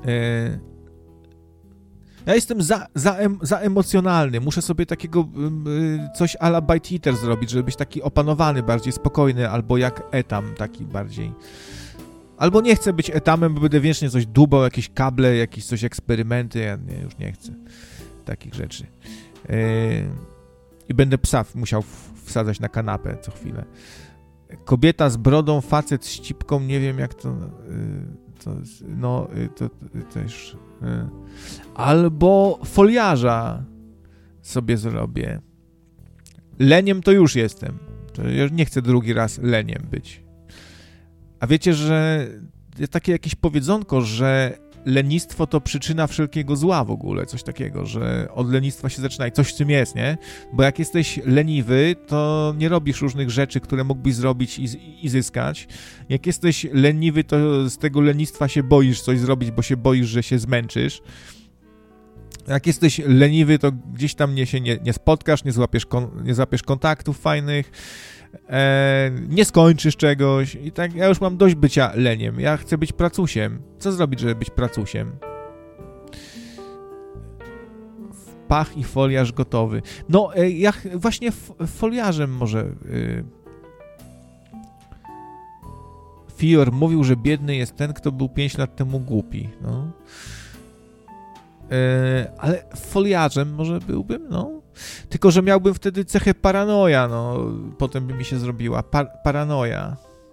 Ja jestem za emocjonalny. Muszę sobie takiego coś a la Bite Eater zrobić, żeby być taki opanowany, bardziej spokojny, albo jak Etam, taki bardziej. Albo nie chcę być Etamem, bo będę wiecznie coś dłubał, jakieś kable, jakieś coś eksperymenty. Ja już nie chcę takich rzeczy. I będę psa musiał wsadzać na kanapę co chwilę. Kobieta z brodą, facet z ścipką, nie wiem jak to też. Albo foliarza sobie zrobię. Leniem to już jestem. To ja nie chcę drugi raz leniem być. A wiecie, że jest takie jakieś powiedzonko, że lenistwo to przyczyna wszelkiego zła w ogóle, coś takiego, że od lenistwa się zaczyna i coś w tym jest, nie? Bo jak jesteś leniwy, to nie robisz różnych rzeczy, które mógłbyś zrobić i zyskać. Jak jesteś leniwy, to z tego lenistwa się boisz coś zrobić, bo się boisz, że się zmęczysz. Jak jesteś leniwy, to gdzieś tam nie spotkasz, nie złapiesz kontaktów fajnych, nie skończysz czegoś i tak ja już mam dość bycia leniem. Ja chcę być pracusiem. Co zrobić, żeby być pracusiem? Pach i foliarz gotowy. No, ja właśnie foliarzem może... Fior mówił, że biedny jest ten, kto był 5 lat temu głupi. No. Ale foliarzem może byłbym, no. Tylko, że miałbym wtedy cechę paranoja, no. Potem by mi się zrobiła paranoja.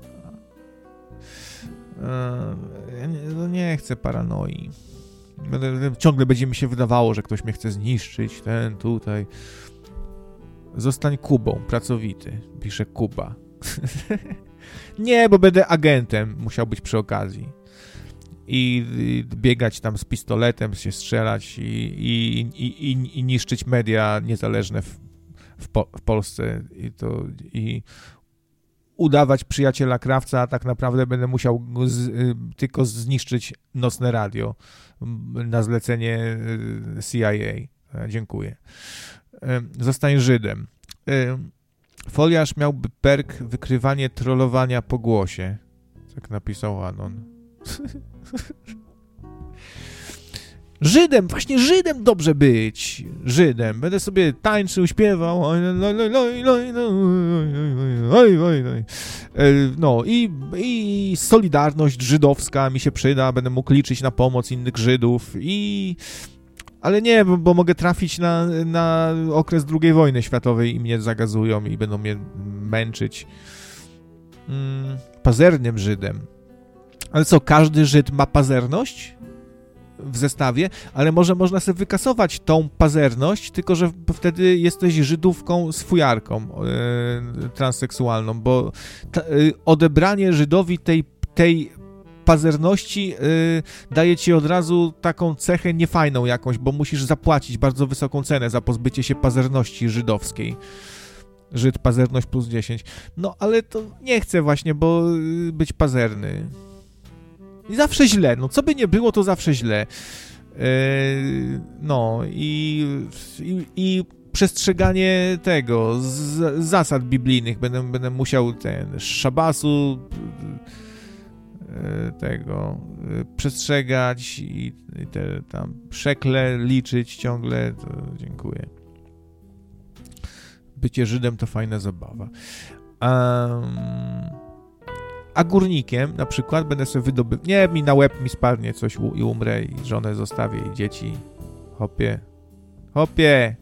Ja nie chcę paranoi. Ciągle będzie mi się wydawało, że ktoś mnie chce zniszczyć, ten tutaj. Zostań Kubą, pracowity, pisze Kuba. Nie, bo będę agentem, musiał być przy okazji. I biegać tam z pistoletem, się strzelać i niszczyć media niezależne w Polsce i udawać przyjaciela krawca, a tak naprawdę będę musiał tylko zniszczyć nocne radio na zlecenie CIA. Dziękuję. Zostań Żydem. Foliarz miałby perk wykrywanie trollowania po głosie. Tak napisał Anon. Żydem, właśnie Żydem dobrze być. Żydem. Będę sobie tańczył, śpiewał. No i solidarność żydowska mi się przyda. Będę mógł liczyć na pomoc innych Żydów ale nie, bo mogę trafić na okres II wojny światowej i mnie zagazują i będą mnie męczyć. Pazernym Żydem. Ale co, każdy Żyd ma pazerność w zestawie? Ale może można sobie wykasować tą pazerność, tylko że wtedy jesteś Żydówką z fujarką transseksualną, bo odebranie Żydowi tej pazerności daje ci od razu taką cechę niefajną jakąś, bo musisz zapłacić bardzo wysoką cenę za pozbycie się pazerności żydowskiej. Żyd, pazerność plus 10. No, ale to nie chcę właśnie, bo być pazerny. I zawsze źle. No, co by nie było, to zawsze źle. No, i przestrzeganie tego, zasad biblijnych. Będę musiał szabasu tego przestrzegać i te tam szekle liczyć ciągle. To dziękuję. Bycie Żydem to fajna zabawa. A górnikiem na przykład będę sobie wydobywał... Nie, mi na łeb mi spadnie coś i umrę i żonę zostawię i dzieci. Hopie.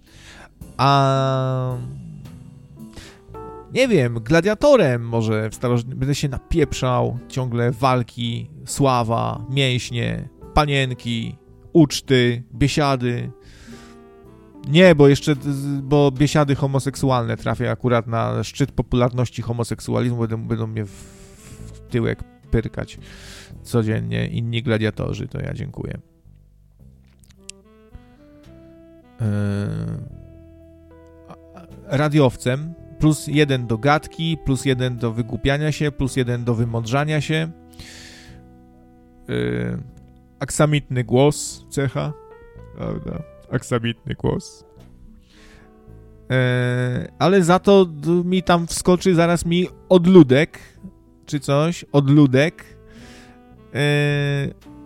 Nie wiem, gladiatorem może będę się napieprzał, ciągle walki, sława, mięśnie, panienki, uczty, biesiady. Nie, bo biesiady homoseksualne trafię akurat na szczyt popularności homoseksualizmu, będą mnie w tyłek pyrkać codziennie inni gladiatorzy, to ja dziękuję. Radiowcem, +1 do gadki, +1 do wygłupiania się, +1 do wymądrzania się. Aksamitny głos, cecha, prawda? Aksamitny głos. Ale za to mi tam wskoczy zaraz mi odludek, czy coś, odludek.